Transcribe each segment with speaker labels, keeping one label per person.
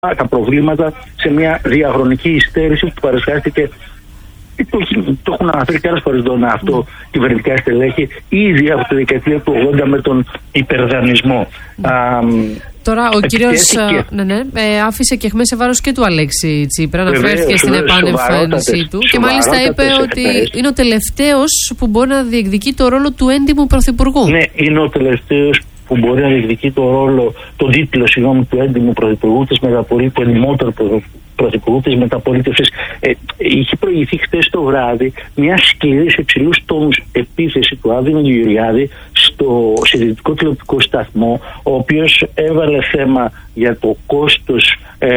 Speaker 1: τα προβλήματα σε μια διαχρονική υστέρηση που παρουσιάστηκε. Το έχουν αναφέρει και άλλες φορές αυτό κυβερνητικά στελέχη ήδη από τη δεκαετία του 80 με τον υπερδανισμό.
Speaker 2: Τώρα ο κύριος άφησε και αιχμές σε βάρος και του Αλέξη Τσίπρα, αναφέρθηκε στην επανεμφάνισή του και μάλιστα είπε ότι είναι ο τελευταίος που μπορεί να διεκδικεί το ρόλο του έντιμου πρωθυπουργού. Ναι, είναι ο τελευταίος που μπορεί να διεκδικεί τον τίτλο του έντιμου πρωθυπουργού της του εντιμότερου πρωθυπουργού της μεταπολίτευσης. Είχε προηγηθεί χτες το βράδυ μια σκληρή σε υψηλούς τόνους επίθεση του Άδωνη Γεωργιάδη στο συντηρητικό τηλεοπτικό σταθμό, ο οποίος έβαλε θέμα για το κόστος,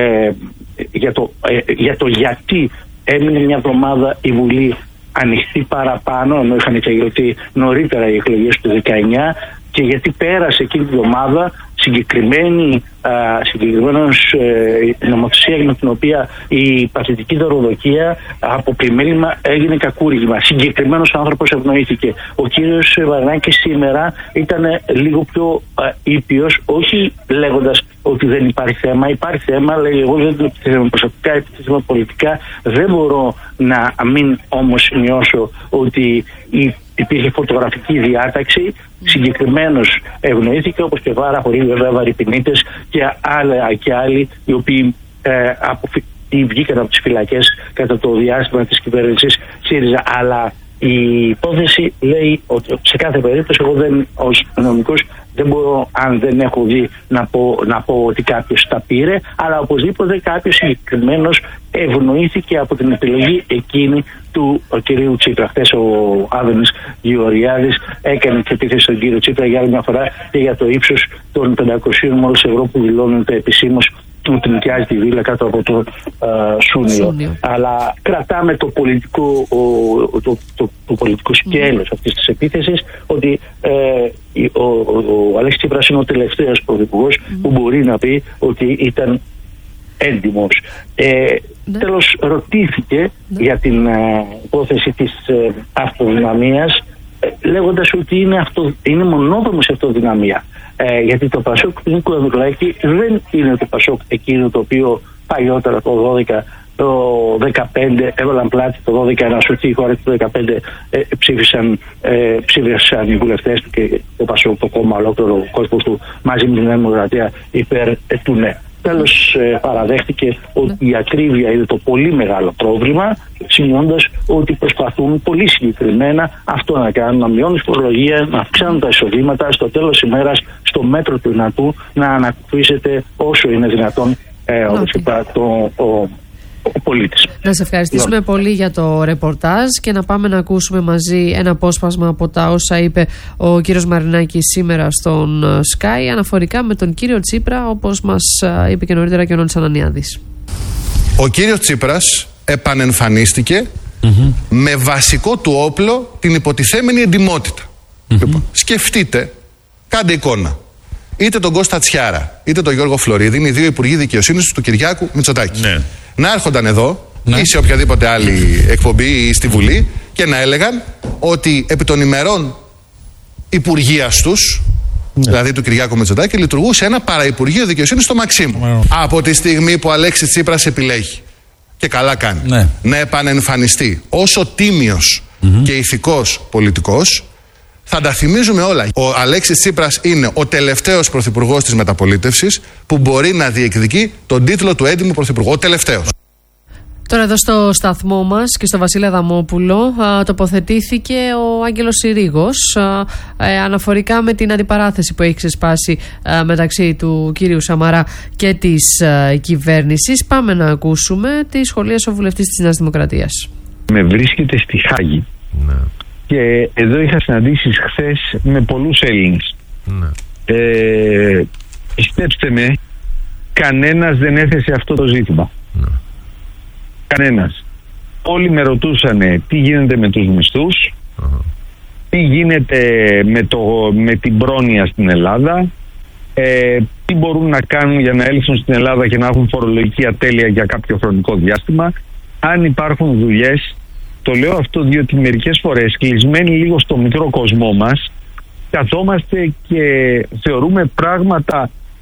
Speaker 2: για το γιατί έμεινε μια εβδομάδα η Βουλή ανοιχτή παραπάνω, ενώ είχαν εξαγγελθεί νωρίτερα οι εκλογές του 19, και γιατί πέρασε εκείνη την εβδομάδα συγκεκριμένος νομοθεσία με την οποία η παθητική δωροδοκία από πλημέλημα έγινε κακούργημα. Συγκεκριμένος άνθρωπος ευνοήθηκε. Ο κύριος Βαρνάκης σήμερα ήταν λίγο πιο ήπιος, όχι λέγοντας ότι δεν υπάρχει θέμα. Υπάρχει θέμα, λέει, εγώ δεν το επιθυμώ προσωπικά, επιθυμώ πολιτικά. Δεν μπορώ να μην όμως σημειώσω ότι υπήρχε φωτογραφική διάταξη, συγκεκριμένος ευνοήθηκε, όπως και πάρα πολλοί βέβαια βαρυπινίτες και άλλοι οι οποίοι βγήκαν από τις φυλακές κατά το διάστημα της κυβέρνησης ΣΥΡΙΖΑ. Αλλά η υπόθεση λέει ότι σε κάθε περίπτωση εγώ ως νομικός δεν μπορώ, αν δεν έχω δει, να πω ότι κάποιος τα πήρε, αλλά οπωσδήποτε κάποιος συγκεκριμένος ευνοήθηκε από την επιλογή εκείνη του κυρίου Τσίπρα. Χθες ο Άδωνης Γεωργιάδης έκανε και επίθεση στον κύριο Τσίπρα για άλλη μια φορά και για το ύψος των 500 μόλις ευρώ που δηλώνεται επισήμως ότι νοικιάζει τη βίλα κάτω από το Σούνιο. Αλλά κρατάμε το πολιτικό σκέλος αυτής της επίθεσης, ότι ο Αλέξης Τσίπρας είναι ο τελευταίος πρωθυπουργός που μπορεί να πει ότι ήταν έντιμος. Τέλος, ρωτήθηκε για την υπόθεση της αυτοδυναμίας, λέγοντας ότι είναι μονόδομος η αυτοδυναμία. Γιατί το Πασόκ του Νίκου Ανδρουλάκη δεν είναι το Πασόκ εκείνο το οποίο παλιότερα το 12, το 15 έβαλαν πλάτη, το 12 να σωθεί η χώρα, το 15 ψήφισαν οι βουλευτές του και το Πασόκ, το κόμμα, ολόκληρο ο κόσμος του μαζί με την Νέα Δημοκρατία υπέρ του ναι. Τέλος, παραδέχτηκε ότι η ακρίβεια είναι το πολύ μεγάλο πρόβλημα, σημειώντας ότι προσπαθούν πολύ συγκεκριμένα αυτό να κάνουν, να μειώνουν φορολογία, να αυξάνουν τα εισοδήματα, στο τέλος της ημέρας, στο μέτρο του δυνατού, να ανακουφίσετε όσο είναι δυνατόν ο πολίτης. Να σε ευχαριστήσουμε πολύ για το ρεπορτάζ και να πάμε να ακούσουμε μαζί ένα απόσπασμα από τα όσα είπε ο κύριος Μαρινάκης σήμερα στον Sky αναφορικά με τον κύριο Τσίπρα, όπως μας είπε και νωρίτερα και ο Νόνης Ανανιάδης.
Speaker 3: Ο κύριος Τσίπρας επανεμφανίστηκε με βασικό του όπλο την υποτιθέμενη εντιμότητα. Λοιπόν, σκεφτείτε, κάντε εικόνα. Είτε τον Κώστα Τσιάρα, είτε τον Γιώργο Φλωρίδη, είναι οι δύο υπουργοί δικαιοσύνης του Κυριάκου Μητσοτάκη. Ναι. Να έρχονταν εδώ ή σε οποιαδήποτε άλλη εκπομπή ή στη Βουλή και να έλεγαν ότι επί των ημερών υπουργείας τους, δηλαδή του Κυριάκου Μητσοτάκη, λειτουργούσε ένα παραυπουργείο δικαιοσύνης στο Μαξίμου. Από τη στιγμή που ο Αλέξης Τσίπρας επιλέγει, και καλά κάνει, να επανεμφανιστεί όσο τίμιος και ηθικός πολιτικός, θα τα θυμίζουμε όλα. Ο Αλέξης Τσίπρας είναι ο τελευταίος πρωθυπουργός της μεταπολίτευσης που μπορεί να διεκδικεί τον τίτλο του έντιμου πρωθυπουργού. Ο τελευταίος.
Speaker 2: Τώρα εδώ στο σταθμό μας και στο Βασίλη Αδαμόπουλο τοποθετήθηκε ο Άγγελος Συρίγος αναφορικά με την αντιπαράθεση που έχει ξεσπάσει μεταξύ του κύριου Σαμαρά και της κυβέρνησης. Πάμε να ακούσουμε τη σχολίαση ο βουλευτής της Νέας Δημοκρατίας.
Speaker 4: Με βρίσκεται στη Χάγη. Ναι. Και εδώ είχα συναντήσεις χθες με πολλούς Έλληνες. Ναι. Πιστέψτε με, κανένας δεν έθεσε αυτό το ζήτημα. Ναι. Κανένας. Όλοι με ρωτούσαν τι γίνεται με τους μισθούς, τι γίνεται με την πρόνοια στην Ελλάδα, τι μπορούν να κάνουν για να έλθουν στην Ελλάδα και να έχουν φορολογική ατέλεια για κάποιο χρονικό διάστημα, αν υπάρχουν δουλειές. Το λέω αυτό διότι μερικές φορές κλεισμένοι λίγο στο μικρό κοσμό μας καθόμαστε και θεωρούμε πράγματα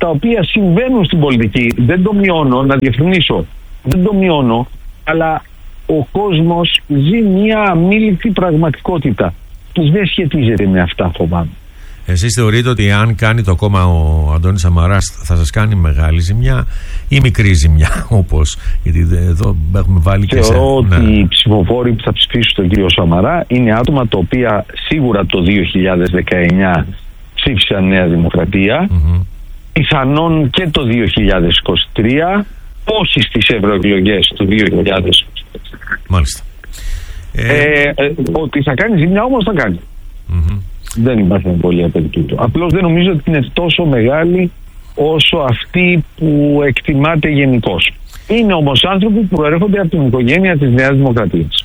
Speaker 4: τα οποία συμβαίνουν στην πολιτική. Δεν το μειώνω, να διευκρινίσω. Δεν το μειώνω, αλλά ο κόσμος ζει μια αμήλικτη πραγματικότητα που δεν σχετίζεται με αυτά, φοβάμαι.
Speaker 5: Εσείς θεωρείτε ότι αν κάνει το κόμμα ο Αντώνης Σαμαράς θα σας κάνει μεγάλη ζημιά ή μικρή ζημιά, όπως, γιατί εδώ έχουμε βάλει και
Speaker 4: θεωρώ ότι οι ψηφοφόροι που θα ψηφίσουν τον κύριο Σαμαρά είναι άτομα τα οποία σίγουρα το 2019 ψήφισαν Νέα Δημοκρατία, πιθανόν και το 2023, όχι στις ευρωεκλογές του 2023.
Speaker 5: Μάλιστα.
Speaker 4: Ότι θα κάνει ζημιά όμως θα κάνει. Δεν υπάρχει πολύ απαιτητό. Απλώς δεν νομίζω ότι είναι τόσο μεγάλη όσο αυτή που εκτιμάται γενικώς. Είναι όμως άνθρωποι που προέρχονται από την οικογένεια της Νέας Δημοκρατίας.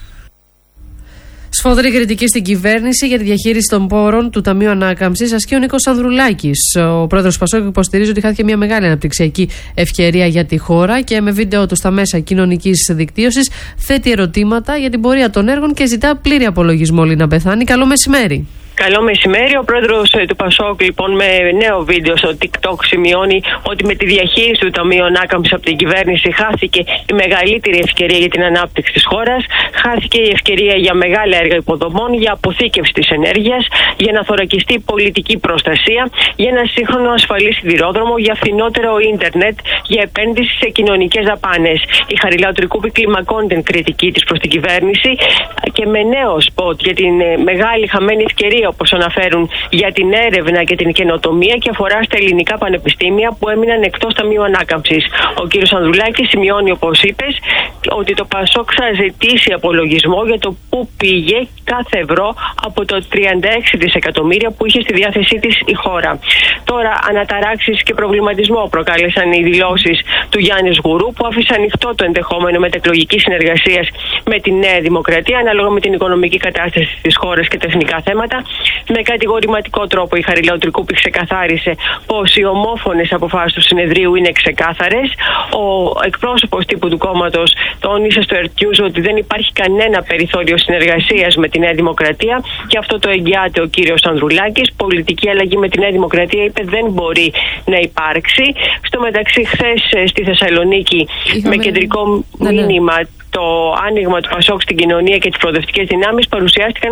Speaker 6: Σφοδρή κριτική στην κυβέρνηση για τη διαχείριση των πόρων του Ταμείου Ανάκαμψης ασκεί ο Νίκος Ανδρουλάκης. Ο πρόεδρος Πασόκ υποστηρίζει ότι χάθηκε μια μεγάλη αναπτυξιακή ευκαιρία για τη χώρα και με βίντεο του στα μέσα κοινωνικής δικτύωσης θέτει ερωτήματα για την πορεία των έργων και ζητά πλήρη απολογισμό. Λίνα Μπεθάνη, καλό μεσημέρι.
Speaker 7: Καλό μεσημέρι. Ο πρόεδρος του Πασόκ, λοιπόν, με νέο βίντεο στο TikTok σημειώνει ότι με τη διαχείριση του Ταμείου Ανάκαμψης από την κυβέρνηση χάθηκε η μεγαλύτερη ευκαιρία για την ανάπτυξη της χώρας, χάθηκε η ευκαιρία για μεγάλα έργα υποδομών, για αποθήκευση της ενέργειας, για να θωρακιστεί πολιτική προστασία, για ένα σύγχρονο ασφαλή σιδηρόδρομο, για φθηνότερο ίντερνετ, για επένδυση σε κοινωνικές δαπάνες. Η Χαριλάου Τρικούπη κλιμακώνει την κριτική της προς την κυβέρνηση και με νέο σποτ για την μεγάλη χαμένη ευκαιρία, όπως αναφέρουν, για την έρευνα και την καινοτομία και αφορά στα ελληνικά πανεπιστήμια που έμειναν εκτός Ταμείου Ανάκαμψης. Ο κ. Ανδρουλάκης σημειώνει, όπως είπες, ότι το Πασόκ θα ζητήσει απολογισμό για το πού πήγε κάθε ευρώ από το 36 δισεκατομμύρια που είχε στη διάθεσή της η χώρα. Τώρα, αναταράξεις και προβληματισμό προκάλεσαν οι δηλώσεις του Γιάννη Γουρού, που άφησε ανοιχτό το ενδεχόμενο μετεκλογικής συνεργασίας με τη Νέα Δημοκρατία, ανάλογα με την οικονομική κατάσταση της χώρας και τα εθνικά θέματα. Με κατηγορηματικό τρόπο η Χαριλάου Τρικούπη ξεκαθάρισε πως οι ομόφωνες αποφάσεις του συνεδρίου είναι ξεκάθαρες. Ο εκπρόσωπος τύπου του κόμματος τόνισε στο News ότι δεν υπάρχει κανένα περιθώριο συνεργασίας με τη Νέα Δημοκρατία και αυτό το εγγυάται ο κύριος Ανδρουλάκης. Πολιτική αλλαγή με τη Νέα Δημοκρατία, είπε, δεν μπορεί να υπάρξει. Στο μεταξύ, χθες στη Θεσσαλονίκη με κεντρικό μήνυμα το άνοιγμα του Πασόκ στην κοινωνία και τις προοδευτικές δυνάμεις παρουσιάστηκαν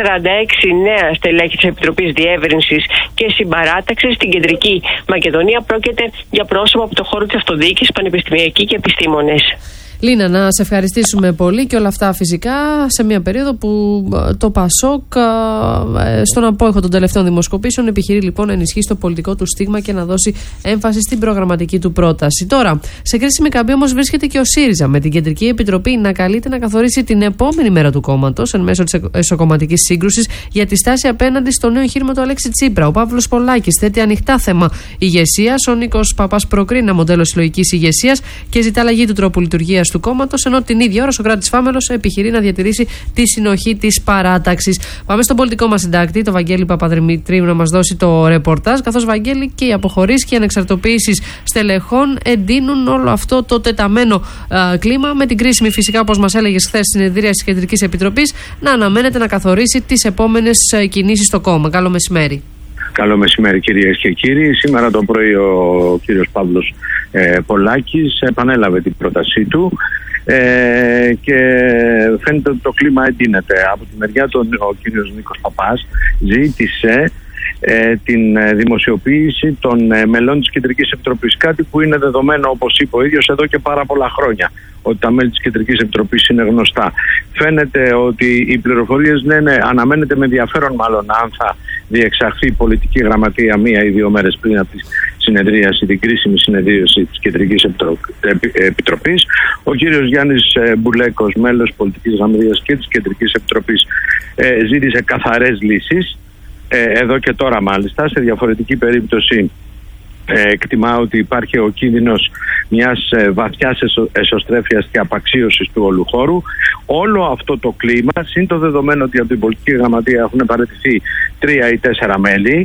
Speaker 7: 46 νέα στελέχη της Επιτροπής Διεύρυνσης και Συμπαράταξης στην Κεντρική Μακεδονία. Πρόκειται για πρόσωπα από το χώρο της αυτοδιοίκησης, πανεπιστημιακοί και επιστήμονες.
Speaker 6: Λίνα, να σε ευχαριστήσουμε πολύ και όλα αυτά φυσικά σε μια περίοδο που το Πασόκ στον απόϊχο των τελευταίων δημοσκοπήσεων επιχειρεί λοιπόν να ενισχύσει το πολιτικό του στίγμα και να δώσει έμφαση στην προγραμματική του πρόταση. Τώρα, σε κρίσιμη καμπή όμως βρίσκεται και ο ΣΥΡΙΖΑ, με την Κεντρική Επιτροπή να καλείται να καθορίσει την επόμενη μέρα του κόμματος εν μέσω της εσωκομματικής σύγκρουσης για τη στάση απέναντι στο νέο εγχείρημα του Αλέξη Τσίπρα. Ο Παύλος Πολάκης θέτει ανοιχτά θέμα ηγεσίας. Ο Νίκος Παπάς προκρίνει ένα μοντέλο συλλογικής ηγεσίας και ζητά αλλαγή του τρόπου λειτουργίας του κόμματος, ενώ την ίδια ώρα ο Σωκράτης Φάμελος επιχειρεί να διατηρήσει τη συνοχή της παράταξης. Πάμε στον πολιτικό μας συντάκτη, τον Βαγγέλη Παπαδημητρίου, να μας δώσει το ρεπορτάζ. Καθώς, Βαγγέλη, και οι αποχωρήσεις και οι ανεξαρτοποιήσεις στελεχών εντείνουν όλο αυτό το τεταμένο κλίμα, με την κρίσιμη, φυσικά, όπως μας έλεγες χθες, συνεδρία της Κεντρικής Επιτροπής να αναμένεται να καθορίσει τις επόμενες κινήσεις στο κόμμα. Καλό μεσημέρι.
Speaker 2: Καλό μεσημέρι, κυρίες και κύριοι. Σήμερα το πρωί ο κύριος Παύλος Πολάκης επανέλαβε την πρότασή του και φαίνεται ότι το κλίμα εντείνεται. Από τη μεριά του ο κύριος Νίκος Παπάς ζήτησε την δημοσιοποίηση των μελών της Κεντρικής Επιτροπής, κάτι που είναι δεδομένο, όπως είπε ο ίδιος, εδώ και πάρα πολλά χρόνια, ότι τα μέλη της Κεντρικής Επιτροπής είναι γνωστά. Φαίνεται ότι οι πληροφορίες αναμένεται με ενδιαφέρον μάλλον αν θα διεξαχθεί η πολιτική γραμματεία 1 ή 2 μέρες πριν από τη συνεδρίαση, την κρίσιμη συνεδρίαση της Κεντρικής Επιτροπής. Ο κύριος Γιάννης Μπουλέκος, μέλος πολιτικής γραμματείας και της Κεντρικής Επιτροπής, ζήτησε καθαρές λύσεις. Εδώ και τώρα, μάλιστα. Σε διαφορετική περίπτωση εκτιμά ότι υπάρχει ο κίνδυνος μιας βαθιάς εσωστρέφειας και απαξίωσης του όλου χώρου. Όλο αυτό το κλίμα, συν το δεδομένο ότι από την πολιτική γραμματεία έχουν παραιτηθεί 3 ή 4 μέλη,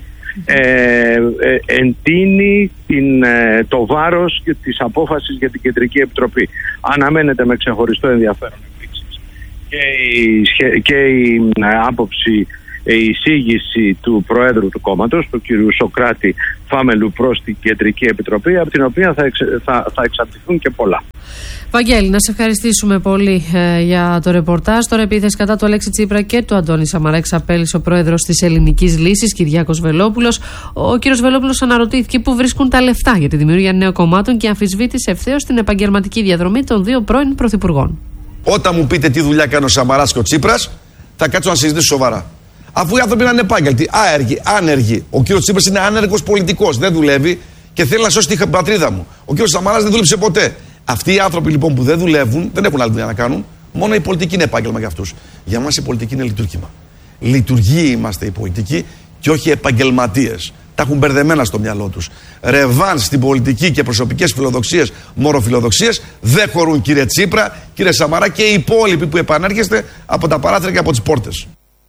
Speaker 2: εντείνει το βάρος της απόφασης για την Κεντρική Επιτροπή. Αναμένεται με ξεχωριστό ενδιαφέρον επίσης και η άποψη
Speaker 4: η εισήγηση του Προέδρου του κόμματος, του κ. Σοκράτη Φάμελου, προς την Κεντρική Επιτροπή, από την οποία θα εξαρτηθούν και πολλά.
Speaker 6: Βαγγέλη, να σε ευχαριστήσουμε πολύ για το ρεπορτάζ. Τώρα, επίθεση κατά του Αλέξη Τσίπρα και του Αντώνη Σαμαρά εξαπέλυσε ο πρόεδρος της Ελληνικής Λύσης, Κυριάκος Βελόπουλος. Ο κύριος Βελόπουλος αναρωτήθηκε πού βρίσκουν τα λεφτά για τη δημιουργία νέων κομμάτων και αμφισβήτησε ευθέως την επαγγελματική διαδρομή των δύο πρώην πρωθυπουργών.
Speaker 8: Όταν μου πείτε τι δουλειά κάνει ο Σαμαράς και ο Τσίπρας, θα κάτσω να συζητήσω σοβαρά. Αφού οι άνθρωποι είναι ανεπάγγελτοι, άνεργοι. Ο κύριος Τσίπρας είναι άνεργος πολιτικός, δεν δουλεύει και θέλει να σώσει την πατρίδα μου. Ο κύριος Σαμαράς δεν δούλεψε ποτέ. Αυτοί οι άνθρωποι λοιπόν που δεν δουλεύουν, δεν έχουν άλλη δουλειά να κάνουν. Μόνο η πολιτική είναι επάγγελμα για αυτούς. Για μας η πολιτική είναι λειτουργήμα. Λειτουργοί είμαστε οι πολιτικοί και όχι επαγγελματίες. Τα έχουν μπερδεμένα στο μυαλό τους. Ρεβάν στην πολιτική και προσωπικές φιλοδοξίες, μωροφιλοδοξίες δεν χωρούν, κύριε Τσίπρα, κύριε Σαμαρά και οι υπόλοιποι που επανέρχεστε από τα παράθυρα και από τις πόρτες.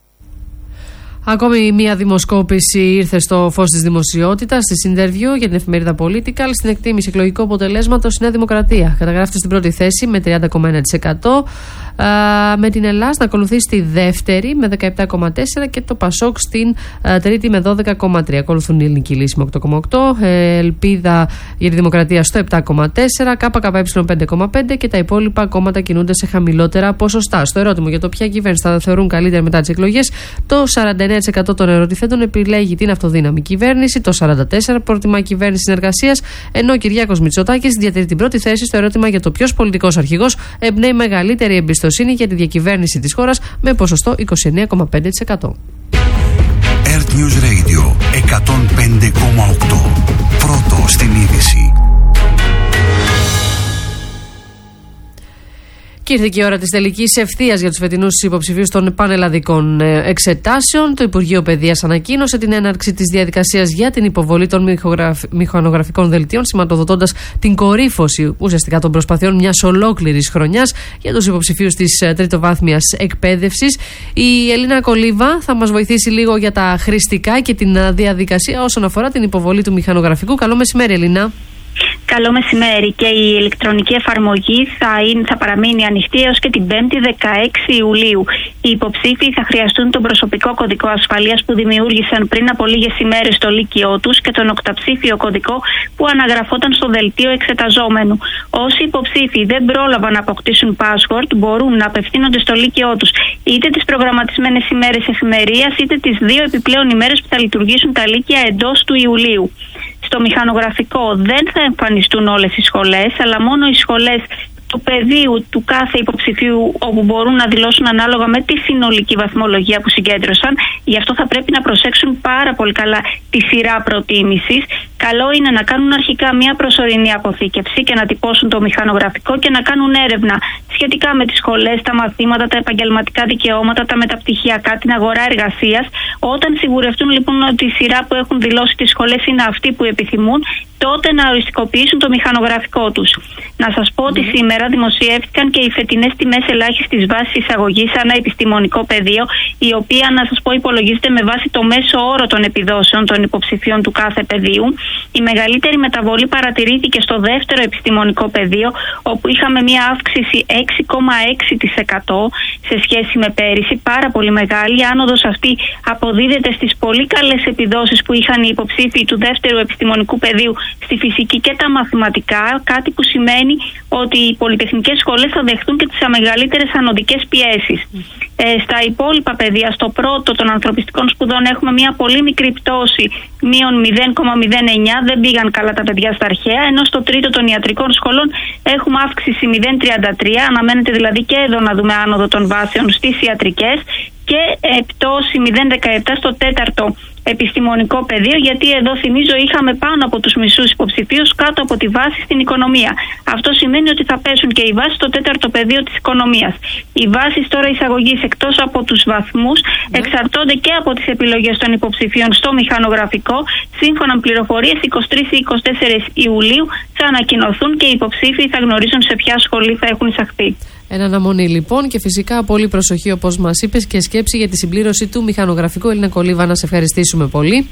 Speaker 6: Ακόμη μία δημοσκόπηση ήρθε στο φως της δημοσιότητας, στη Interview για την εφημερίδα Political. Στην εκτίμηση εκλογικού αποτελέσματος η Νέα Δημοκρατία καταγράφεται στην πρώτη θέση με 30,1%. Με την Ελλάδα να ακολουθεί στη δεύτερη με 17,4% και το Πασόκ στην τρίτη με 12,3%. Ακολουθούν η Ελληνική Λύση με 8,8%, Ελπίδα για τη Δημοκρατία στο 7,4%, ΚΚΕ 5,5% και τα υπόλοιπα κόμματα κινούνται σε χαμηλότερα ποσοστά. Στο ερώτημα για το ποια κυβέρνηση θα θεωρούν καλύτερη μετά τις εκλογές, το 49% των ερωτηθέντων επιλέγει την αυτοδύναμη κυβέρνηση, το 44% προτιμά κυβέρνηση συνεργασίας, ενώ ο Κυριάκος Μητσοτάκης διατηρεί την πρώτη θέση στο ερώτημα για το ποιος πολιτικός αρχηγός εμπνέει μεγαλύτερη εμπιστοσύνη για τη διακυβέρνηση της χώρας με ποσοστό 29,5%.
Speaker 9: Earth News Radio 105,8. Πρώτο στην είδηση.
Speaker 6: Και ήρθε και η ώρα της τελικής ευθείας για τους φετινούς υποψηφίους των πανελλαδικών εξετάσεων. Το Υπουργείο Παιδείας ανακοίνωσε την έναρξη της διαδικασίας για την υποβολή των μηχανογραφικών δελτίων, σηματοδοτώντας την κορύφωση ουσιαστικά των προσπαθειών μιας ολόκληρης χρονιάς για τους υποψηφίους της τριτοβάθμιας εκπαίδευσης. Η Ελίνα Κολίβα θα μας βοηθήσει λίγο για τα χρηστικά και την διαδικασία όσον αφορά την υποβολή του μηχανογραφικού. Καλό μεσημέρι, Ελίνα.
Speaker 10: Καλό μεσημέρι. Και η ηλεκτρονική εφαρμογή θα παραμείνει ανοιχτή έως και την 5η 16 Ιουλίου. Οι υποψήφοι θα χρειαστούν τον προσωπικό κωδικό ασφαλείας που δημιούργησαν πριν από λίγες ημέρες στο λύκειό τους και τον οκταψήφιο κωδικό που αναγραφόταν στο δελτίο εξεταζόμενου. Όσοι υποψήφοι δεν πρόλαβαν να αποκτήσουν password μπορούν να απευθύνονται στο λύκειό τους είτε τις προγραμματισμένες ημέρες εφημερίας είτε τις 2 επιπλέον ημέρες που θα λειτουργήσουν τα λύκεια εντός του Ιουλίου. Στο μηχανογραφικό δεν θα εμφανιστούν όλες οι σχολές, αλλά μόνο οι σχολές του πεδίου του κάθε υποψηφίου, όπου μπορούν να δηλώσουν ανάλογα με τη συνολική βαθμολογία που συγκέντρωσαν. Γι' αυτό θα πρέπει να προσέξουν πάρα πολύ καλά τη σειρά προτίμησης. Καλό είναι να κάνουν αρχικά μια προσωρινή αποθήκευση και να τυπώσουν το μηχανογραφικό και να κάνουν έρευνα σχετικά με τις σχολές, τα μαθήματα, τα επαγγελματικά δικαιώματα, τα μεταπτυχιακά, την αγορά εργασίας. Όταν σιγουρευτούν λοιπόν ότι η σειρά που έχουν δηλώσει τις σχολές είναι αυτή που επιθυμούν, τότε να οριστικοποιήσουν το μηχανογραφικό τους. Να σας πω ότι σήμερα δημοσιεύτηκαν και οι φετινές τιμές ελάχιστης βάσης εισαγωγής ανά επιστημονικό πεδίο, η οποία, να σας πω, υπολογίζεται με βάση το μέσο όρο των επιδόσεων των υποψηφίων του κάθε πεδίου. Η μεγαλύτερη μεταβολή παρατηρήθηκε στο δεύτερο επιστημονικό πεδίο, όπου είχαμε μια αύξηση 6,6% σε σχέση με πέρυσι, πάρα πολύ μεγάλη. Η άνοδος αυτή αποδίδεται στις πολύ καλές επιδόσεις που είχαν οι υποψήφοι του δεύτερου επιστημονικού πεδίου στη φυσική και τα μαθηματικά, κάτι που σημαίνει ότι οι πολυτεχνικές σχολές θα δεχτούν και τις μεγαλύτερες ανωδικές πιέσεις. Στα υπόλοιπα πεδία, στο πρώτο των ανθρωπιστικών σπουδών έχουμε μια πολύ μικρή πτώση, μείον 0,09, δεν πήγαν καλά τα παιδιά στα αρχαία, ενώ στο τρίτο των ιατρικών σχολών έχουμε αύξηση 0,33, αναμένεται δηλαδή και εδώ να δούμε άνοδο των βάσεων στις ιατρικές, και πτώση 0,17 στο τέταρτο επιστημονικό πεδίο, γιατί εδώ θυμίζω είχαμε πάνω από τους μισούς υποψηφίους κάτω από τη βάση στην οικονομία. Αυτό σημαίνει ότι θα πέσουν και οι βάσεις στο τέταρτο πεδίο της οικονομίας. Οι βάσεις τώρα εισαγωγής, εκτός από τους βαθμούς, εξαρτώνται και από τις επιλογές των υποψηφίων στο μηχανογραφικό. Σύμφωνα με πληροφορίες, 23 ή 24 Ιουλίου θα ανακοινωθούν και οι υποψήφοι θα γνωρίζουν σε ποια σχολή θα έχουν εισαχθεί.
Speaker 6: Ένα αναμονή λοιπόν και φυσικά πολύ προσοχή, όπως μας είπες, και σκέψη για τη συμπλήρωση του μηχανογραφικού. Ελίνα Κολίβα, να σε ευχαριστήσουμε πολύ.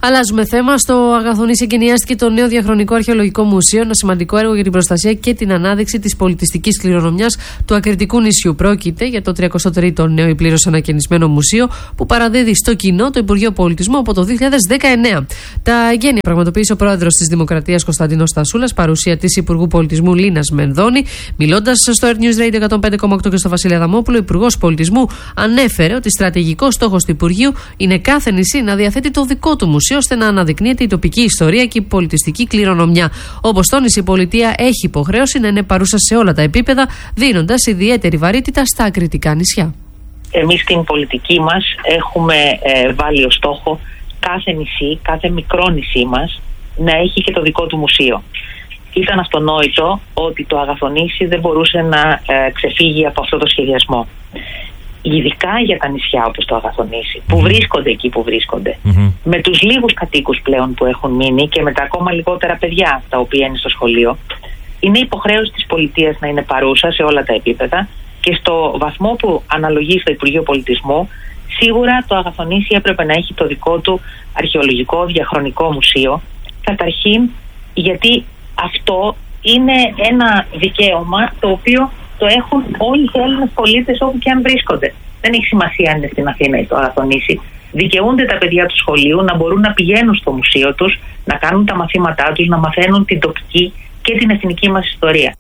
Speaker 6: Αλλάζουμε θέμα. Στο Αγαθονήσι εγκαινιάστηκε το νέο διαχρονικό αρχαιολογικό μουσείο, ένα σημαντικό έργο για την προστασία και την ανάδειξη της πολιτιστικής κληρονομιάς του Ακριτικού νησιού. Πρόκειται για το 33ο νέο ή πλήρως ανακαινισμένο μουσείο που παραδίδει στο κοινό το Υπουργείο Πολιτισμού από το 2019. Τα εγγένεια πραγματοποίησε ο πρόεδρος της Δημοκρατίας Κωνσταντίνος Στασούλας, παρουσία της Υπουργού Πολιτισμού Λίνας Μενδώνη. Μιλώντας στο Earth News Radio 105,8 και στο Βασίλη Αδαμόπουλο, ο Υπουργός Πολιτισμού ανέφερε ότι στρατηγικός στόχος του Υπουργείου είναι κάθε νησί να διαθέτει το δικό του μουσείο, ώστε να αναδεικνύεται η τοπική ιστορία και η πολιτιστική κληρονομιά. Όπως τόνισε, η πολιτεία έχει υποχρέωση να είναι παρούσα σε όλα τα επίπεδα, δίνοντας ιδιαίτερη βαρύτητα στα ακριτικά νησιά.
Speaker 11: Εμείς στην πολιτική μας έχουμε βάλει ως στόχο κάθε νησί, κάθε μικρό νησί μας να έχει και το δικό του μουσείο. Ήταν αυτονόητο ότι το Αγαθονήσι δεν μπορούσε να ξεφύγει από αυτό το σχεδιασμό. Ειδικά για τα νησιά όπως το Αγαθονήσι, που βρίσκονται εκεί που βρίσκονται, με τους λίγους κατοίκους πλέον που έχουν μείνει και με τα ακόμα λιγότερα παιδιά τα οποία είναι στο σχολείο, είναι υποχρέωση της πολιτείας να είναι παρούσα σε όλα τα επίπεδα και στο βαθμό που αναλογεί στο Υπουργείο Πολιτισμού, σίγουρα το Αγαθονήσι έπρεπε να έχει το δικό του αρχαιολογικό διαχρονικό μουσείο, καταρχήν γιατί αυτό είναι ένα δικαίωμα το οποίο το έχουν όλοι οι Έλληνες πολίτες όπου και αν βρίσκονται. Δεν έχει σημασία αν είναι στην Αθήνα ή το Αγαθονήσι. Δικαιούνται τα παιδιά του σχολείου να μπορούν να πηγαίνουν στο μουσείο τους, να κάνουν τα μαθήματά τους, να μαθαίνουν την τοπική και την εθνική μας ιστορία.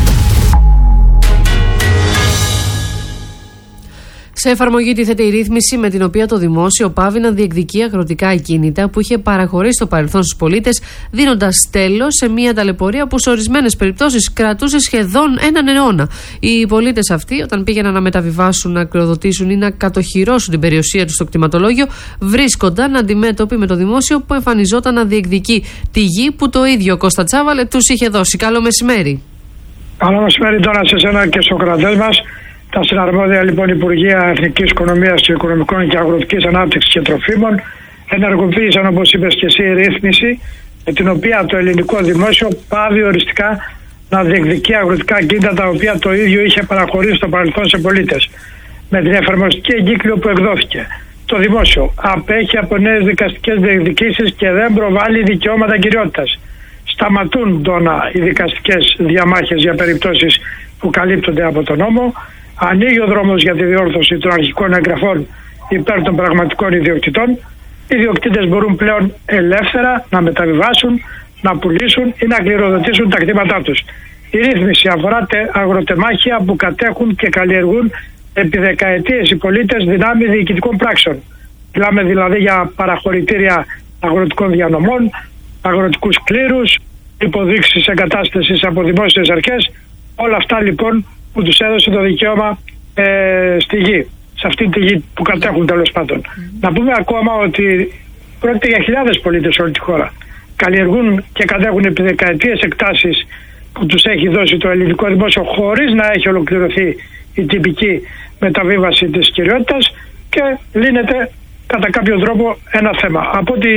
Speaker 6: Σε εφαρμογή τίθεται η ρύθμιση με την οποία το δημόσιο πάβει να διεκδικεί αγροτικά ακίνητα που είχε παραχωρήσει στο παρελθόν στους πολίτες, δίνοντας τέλος σε μια ταλαιπωρία που σε ορισμένες περιπτώσεις κρατούσε σχεδόν έναν αιώνα. Οι πολίτες αυτοί, όταν πήγαιναν να μεταβιβάσουν, να κληροδοτήσουν ή να κατοχυρώσουν την περιουσία τους στο κτηματολόγιο, βρίσκονταν αντιμέτωποι με το δημόσιο που εμφανιζόταν να διεκδικεί τη γη που το ίδιο Κώστα Τσάβαλε τους είχε δώσει. Καλό μεσημέρι.
Speaker 12: Καλό μεσημέρι τώρα σε εσένα και στο κρατές μας. Τα συναρμόδια λοιπόν Υπουργεία Εθνικής Οικονομίας και Οικονομικών και Αγροτικής Ανάπτυξης και Τροφίμων ενεργοποίησαν, όπως είπες και εσύ, ρύθμιση με την οποία το ελληνικό δημόσιο πάβει οριστικά να διεκδικεί αγροτικά ακίνητα τα οποία το ίδιο είχε παραχωρήσει στο παρελθόν σε πολίτες. Με την εφαρμοστική εγκύκλιο που εκδόθηκε, το δημόσιο απέχει από νέες δικαστικές διεκδικήσεις και δεν προβάλλει δικαιώματα κυριότητας. Σταματούν τώρα οι δικαστικές διαμάχες για περιπτώσεις που καλύπτονται από τον νόμο. Ανοίγει ο δρόμος για τη διόρθωση των αρχικών εγγραφών υπέρ των πραγματικών ιδιοκτητών. Οι ιδιοκτήτες μπορούν πλέον ελεύθερα να μεταβιβάσουν, να πουλήσουν ή να κληροδοτήσουν τα κτήματά τους. Η ρύθμιση αφορά αγροτεμάχια που κατέχουν και καλλιεργούν επί δεκαετίες οι πολίτες δυνάμει διοικητικών πράξεων. Μιλάμε δηλαδή για παραχωρητήρια αγροτικών διανομών, αγροτικούς κλήρους, υποδείξεις εγκατάστασης από δημόσιες αρχές. Όλα αυτά λοιπόν που τους έδωσε το δικαίωμα στη γη, σε αυτή τη γη που κατέχουν τέλος πάντων. Να πούμε ακόμα ότι πρόκειται για χιλιάδες πολίτες σε όλη τη χώρα. Καλλιεργούν και κατέχουν επί δεκαετίες εκτάσεις που τους έχει δώσει το ελληνικό δημόσιο χωρίς να έχει ολοκληρωθεί η τυπική μεταβίβαση της κυριότητας και λύνεται κατά κάποιο τρόπο ένα θέμα. Από ότι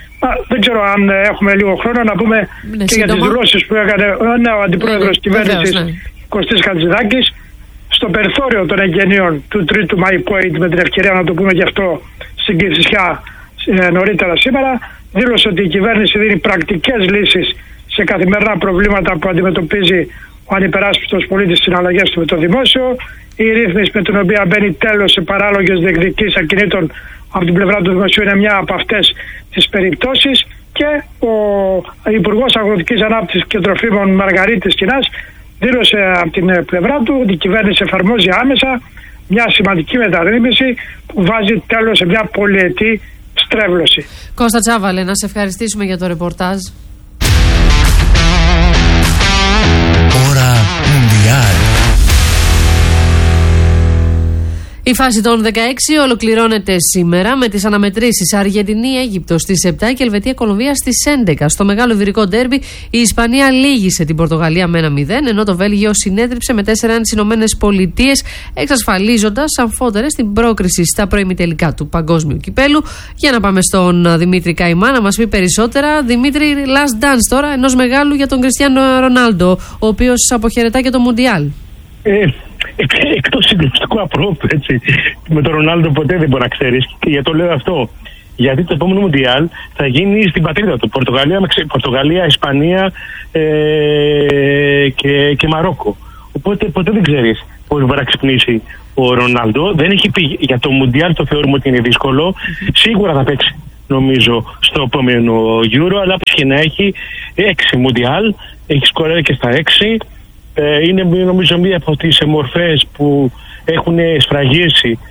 Speaker 12: δεν ξέρω αν έχουμε λίγο χρόνο να πούμε και για τις δηλώσεις που έκανε ο αντιπρόεδρος της κυβέρνησης Κωστής Χατζηδάκης στο περιθώριο των εγγενείων του 3ου Μαΐου Point, με την ευκαιρία να το πούμε και αυτό στην Κηφισιά νωρίτερα σήμερα, δήλωσε ότι η κυβέρνηση δίνει πρακτικές λύσεις σε καθημερινά προβλήματα που αντιμετωπίζει ο ανυπεράσπιστος πολίτης στις συναλλαγές του με το δημόσιο. Η ρύθμιση με την οποία μπαίνει τέλος σε παράλογες διεκδικήσεις ακινήτων από την πλευρά του δημοσίου είναι μια από αυτές τις περιπτώσεις και ο Υπουργός Αγροτικής Ανάπτυξης και Τροφίμων Μαργαρίτης Κινάς δήλωσε από την πλευρά του ότι η κυβέρνηση εφαρμόζει άμεσα μια σημαντική μεταρρύθμιση που βάζει τέλος σε μια πολυετή στρέβλωση.
Speaker 6: Κώστα Τσάβαλε, να σε ευχαριστήσουμε για το ρεπορτάζ.
Speaker 9: Ώρα Μουντιάλ.
Speaker 6: Η φάση των 16 ολοκληρώνεται σήμερα με τις αναμετρήσεις Αργεντινή-Αίγυπτος στις 7 και Ελβετία-Κολομβία στις 11. Στο μεγάλο ιβηρικό ντέρμπι η Ισπανία λύγησε την Πορτογαλία με 1-0, ενώ το Βέλγιο συνέτριψε με 4-1 τις Ηνωμένες Πολιτείες, εξασφαλίζοντας αμφότερες την πρόκριση στα προημιτελικά του Παγκόσμιου Κυπέλου. Για να πάμε στον Δημήτρη Καϊμά να μας πει περισσότερα. Δημήτρη, last dance τώρα ενός μεγάλου για τον Κριστιάνο Ρονάλντο, ο οποίος αποχαιρετά και το Μουντιάλ.
Speaker 2: Εκτός συγκλονιστικού απρόπου, έτσι. Με τον Ρονάλντο ποτέ δεν μπορεί να ξέρεις. Και για το λέω αυτό. Γιατί το επόμενο Μουντιάλ θα γίνει στην πατρίδα του. Πορτογαλία, Ισπανία και Μαρόκο. Οπότε ποτέ δεν ξέρεις πώς μπορεί να ξυπνήσει ο Ρονάλντο. Δεν έχει πει για το Μουντιάλ, το θεωρούμε ότι είναι δύσκολο. Σίγουρα θα παίξει, νομίζω, στο επόμενο Euro, αλλά όπως και να έχει 6 Μουντιάλ, έχει σκοράρει και στα 6. Είναι, νομίζω, μία από τις μορφές που έχουν σφραγίσει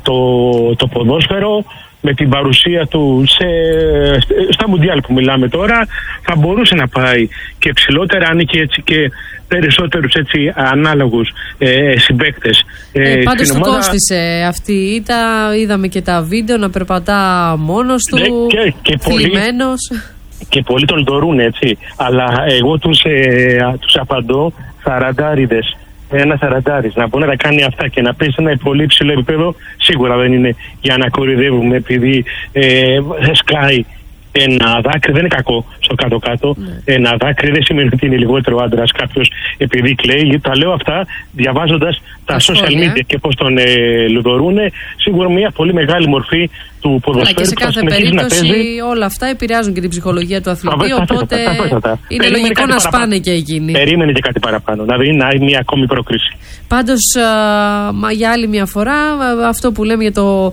Speaker 2: το ποδόσφαιρο. Με την παρουσία του στα Μουντιάλ που μιλάμε τώρα, θα μπορούσε να πάει και ψηλότερα, αν και έτσι και περισσότερους έτσι ανάλογους συμπαίκτες.
Speaker 6: Πάντως του κόστησε αυτή η ήττα, είδαμε και τα βίντεο να περπατά μόνος του, θλιμμένος.
Speaker 2: Και πολλοί τον δωρούν, έτσι, αλλά εγώ τους απαντώ σαραντάριδες. Ένα σαραντάρης να μπορεί να τα κάνει αυτά και να πέσει ένα πολύ ψηλό επίπεδο, σίγουρα δεν είναι για να κορυδεύουμε επειδή σκάει ένα δάκρυ. Δεν είναι κακό στο κάτω-κάτω. Ένα δάκρυ δεν σημαίνει ότι είναι λιγότερο άντρας κάποιος επειδή κλαίει. Τα λέω αυτά διαβάζοντας τα social media και πώς τον λουδορούνε. Σίγουρα μια πολύ μεγάλη μορφή του ποδοσφαίρου.
Speaker 6: Και σε κάθε περίπτωση όλα αυτά επηρεάζουν και την ψυχολογία του αθλητή. Οπότε είναι λογικό να σπάνε και εκείνοι.
Speaker 2: Περίμενε και κάτι παραπάνω. Δηλαδή να είναι μια ακόμη πρόκριση.
Speaker 6: Πάντως για άλλη μια φορά αυτό που λέμε για το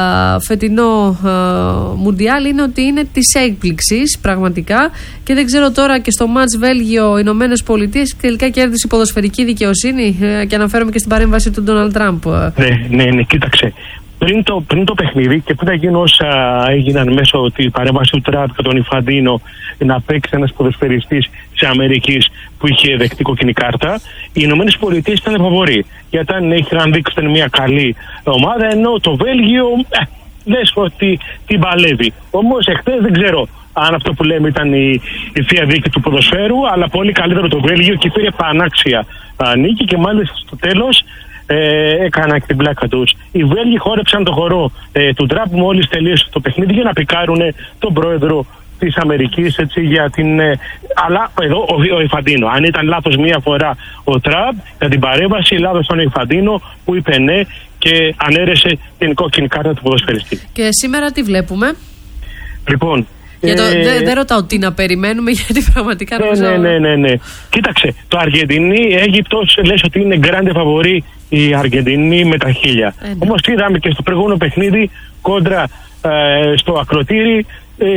Speaker 6: φετινό Μουντιάλ είναι ότι είναι της έκπληξης πραγματικά, και δεν ξέρω τώρα και στο μάτς Βέλγιο-Ηνωμένες Πολιτείες τελικά κέρδισε η ποδοσφαιρική δικαιοσύνη, και αναφέρομαι και στην παρέμβαση του Ντόναλντ Τραμπ.
Speaker 2: Ναι, κοίταξε. Πριν το παιχνίδι και πριν γίνουν όσα έγιναν μέσω τη παρέμβαση του Τραμπ και τον Ιφαντίνο να παίξει ένας ποδοσφαιριστής της Αμερικής που είχε δεχτεί κόκκινη κάρτα, οι Ηνωμένες Πολιτείες ήταν φαβοροί. Γιατί αν είχαν δείξει μια καλή ομάδα, ενώ το Βέλγιο λες ότι την παλεύει. Όμως εχθές δεν ξέρω αν αυτό που λέμε ήταν η θεία δίκη του ποδοσφαίρου, αλλά πολύ καλύτερο το Βέλγιο και πήρε πανάξια νίκη και μάλιστα στο τέλος έκαναν και την πλάκα τους. Οι Βέλγοι χόρεψαν το χορό του Τραμπ μόλις τελείωσε το παιχνίδι για να πικάρουν τον πρόεδρο της Αμερικής, έτσι, για την. Αλλά εδώ ο Ιφαντίνο. Αν ήταν λάθος μία φορά ο Τραμπ για την παρέμβαση, λάθος τον Ιφαντίνο που είπε ναι και ανέρεσε την κόκκινη κάρτα του ποδοσφαιριστή. Και
Speaker 6: σήμερα τι βλέπουμε?
Speaker 2: Λοιπόν.
Speaker 6: Δεν ρωτάω τι να περιμένουμε, γιατί πραγματικά
Speaker 2: Ναι. Κοίταξε, το Αργεντινή-Αίγυπτος λες ότι είναι grande favori η Αργεντινή με τα 1000. Όμως είδαμε και στο προηγούμενο παιχνίδι κόντρα στο ακροτήρι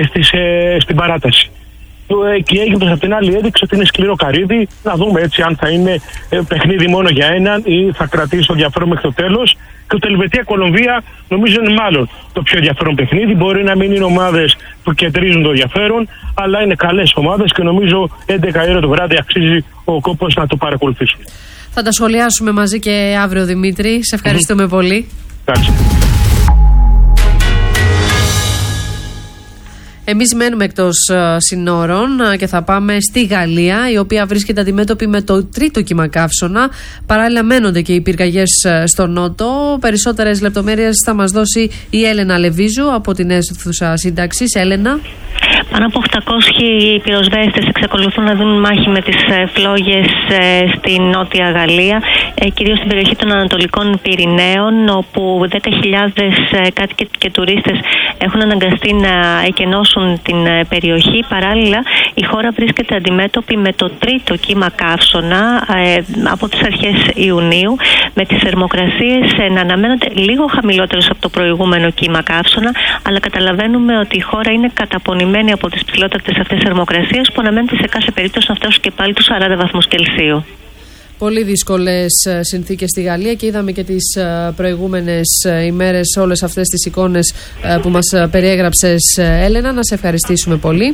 Speaker 2: στην παράταση. Και η Αίγυπτος απ' την άλλη έδειξε ότι είναι σκληρό καρύδι. Να δούμε έτσι αν θα είναι παιχνίδι μόνο για έναν ή θα κρατήσει το ενδιαφέρον μέχρι το τέλος. Και το Ελβετία-Κολομβία νομίζω είναι μάλλον το πιο ενδιαφέρον παιχνίδι. Μπορεί να μην είναι ομάδες που κεντρίζουν το ενδιαφέρον, αλλά είναι καλές ομάδες και νομίζω 11 ώρα το βράδυ αξίζει ο κόπος να το παρακολουθήσουμε.
Speaker 6: Θα τα σχολιάσουμε μαζί και αύριο, Δημήτρη. Σε ευχαριστούμε πολύ.
Speaker 2: Κάτσε.
Speaker 6: Εμείς μένουμε εκτός συνόρων και θα πάμε στη Γαλλία, η οποία βρίσκεται αντιμέτωπη με το τρίτο κύμα καύσωνα. Παράλληλα μένονται και οι πυρκαγιές στο νότο. Περισσότερες λεπτομέρειες θα μας δώσει η Έλενα Λεβίζου από την αίθουσα σύνταξης. Έλενα.
Speaker 10: Πάνω από 800 πυροσβέστες εξακολουθούν να δίνουν μάχη με τις φλόγες στη Νότια Γαλλία, κυρίως στην περιοχή των Ανατολικών Πυρηναίων, όπου 10.000 κάτοικοι και τουρίστες έχουν αναγκαστεί να εκενώσουν την περιοχή. Παράλληλα, η χώρα βρίσκεται αντιμέτωπη με το τρίτο κύμα καύσωνα από τις αρχές Ιουνίου, με τις θερμοκρασίες να αναμένονται λίγο χαμηλότερες από το προηγούμενο κύμα καύσωνα, αλλά καταλαβαίνουμε ότι η χώρα είναι καταπονημένη από τις ψηλότερες αυτές θερμοκρασίες που αναμένεται σε κάθε περίπτωση να φτάσουν και πάλι τους 40 βαθμούς Κελσίου.
Speaker 6: Πολύ δύσκολες συνθήκες στη Γαλλία και είδαμε και τις προηγούμενες ημέρες όλες αυτές τις εικόνες που μας περιέγραψες, Έλενα. Να σε ευχαριστήσουμε πολύ.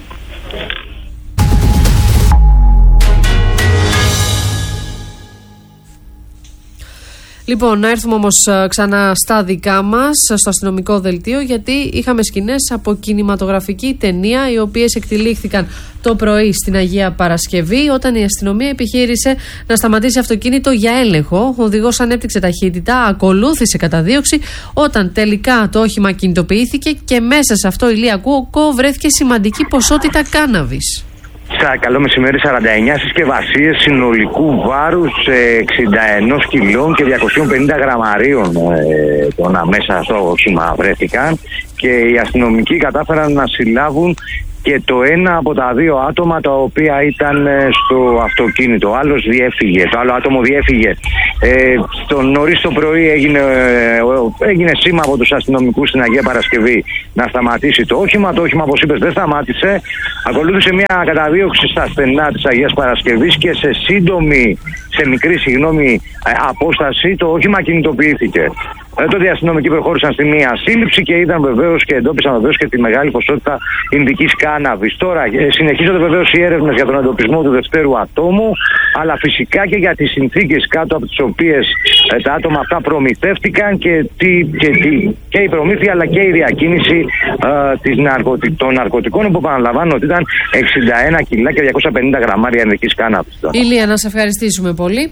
Speaker 6: Λοιπόν, να έρθουμε όμως ξανά στα δικά μας, στο αστυνομικό δελτίο, γιατί είχαμε σκηνές από κινηματογραφική ταινία, οι οποίες εκτυλίχθηκαν το πρωί στην Αγία Παρασκευή, όταν η αστυνομία επιχείρησε να σταματήσει αυτοκίνητο για έλεγχο. Ο οδηγός ανέπτυξε ταχύτητα, ακολούθησε καταδίωξη, όταν τελικά το όχημα κινητοποιήθηκε και μέσα σε αυτό, Ηλία Κούοκο, βρέθηκε σημαντική ποσότητα κάναβης.
Speaker 13: Καλό μεσημέρι, 49 συσκευασίες συνολικού βάρους 61 κιλών και 250 γραμμαρίων μέσα στο όχημα βρέθηκαν και οι αστυνομικοί κατάφεραν να συλλάβουν και το ένα από τα δύο άτομα τα οποία ήταν στο αυτοκίνητο. Ο άλλος διέφυγε, το άλλο άτομο διέφυγε. Νωρίς το πρωί έγινε σήμα από τους αστυνομικούς στην Αγία Παρασκευή να σταματήσει το όχημα. Το όχημα, όπως είπες, δεν σταμάτησε. Ακολούθησε μια καταδίωξη στα στενά της Αγίας Παρασκευής και σε μικρή απόσταση το όχημα κινητοποιήθηκε. Τότε οι αστυνομικοί προχώρησαν στη μία σύλληψη και είδαν βεβαίως και εντόπισαν βεβαίως και τη μεγάλη ποσότητα ινδικής κάναβης. Τώρα συνεχίζονται βεβαίως οι έρευνες για τον εντοπισμό του δευτέρου ατόμου, αλλά φυσικά και για τις συνθήκες κάτω από τις οποίες τα άτομα αυτά προμηθεύτηκαν και η προμήθεια αλλά και η διακίνηση των ναρκωτικών, που επαναλαμβάνω ότι ήταν 61 κιλά και 250 γραμμάρια ινδικής κάναβης.
Speaker 6: Ηλία, να σε ευχαριστήσουμε πολύ.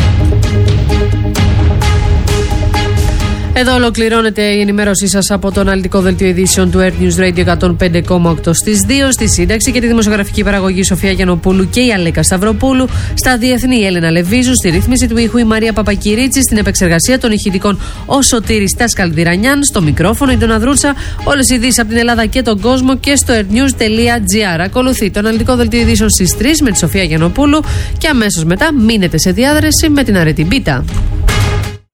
Speaker 6: Εδώ ολοκληρώνεται η ενημέρωσή σας από το αναλυτικό δελτίο ειδήσεων του Earth News Radio 105,8 στις 2, στη σύνταξη και τη δημοσιογραφική παραγωγή Σοφία Γιαννοπούλου και η Αλέκα Σταυροπούλου, στα διεθνή η Έλενα Λεβίζου, στη ρύθμιση του ήχου η Μαρία Παπακυρίτση, στην επεξεργασία των ηχητικών ο Σωτήρης Τασκαλδιρανιάν, στο μικρόφωνο η Ντόνα Δρούτσα, όλες οι ειδήσεις από την Ελλάδα και τον κόσμο και στο earthnews.gr. Ακολουθεί το αναλυτικό δελτίο ειδήσεων στις 3 με τη Σοφία Γιαννοπούλου και αμέσως μετά μείνετε σε διάδραση με την Αρετή Μπίτα.